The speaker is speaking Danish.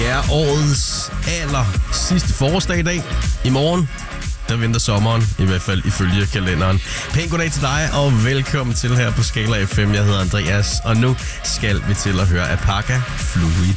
er årets aller sidste forårsdag i dag. I morgen, der venter sommeren, i hvert fald ifølge kalenderen. Pæn goddag til dig, og velkommen til her på Skala FM. Jeg hedder Andreas, og nu skal vi til at høre Apaka Fluid.